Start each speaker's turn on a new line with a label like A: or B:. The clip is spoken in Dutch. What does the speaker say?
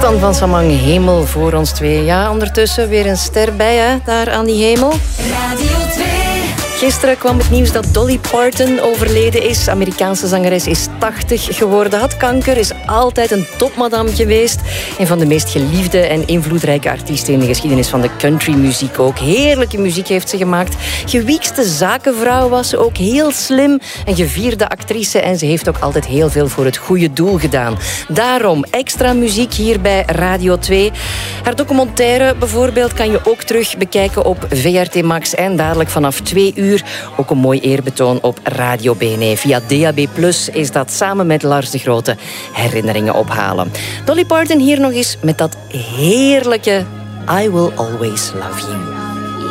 A: Stan van Samang, hemel voor ons twee. Ja, ondertussen weer een ster bij, hè, daar aan die hemel.
B: Radio 2.
A: Gisteren kwam het nieuws dat Dolly Parton overleden is. Amerikaanse zangeres is 80 geworden, had kanker, is altijd een topmadam geweest. Een van de meest geliefde en invloedrijke artiesten in de geschiedenis van de countrymuziek ook. Heerlijke muziek heeft ze gemaakt. Gewiekste zakenvrouw was ze ook, heel slim. Een gevierde actrice en ze heeft ook altijd heel veel voor het goede doel gedaan. Daarom extra muziek hier bij Radio 2. Haar documentaire bijvoorbeeld kan je ook terug bekijken op VRT Max en dadelijk vanaf 2 uur ook een mooi eerbetoon op Radio BNE. Via DAB+ is dat samen met Lars de Grote herinneringen ophalen. Dolly Parton hier nog eens met dat heerlijke I Will Always Love You.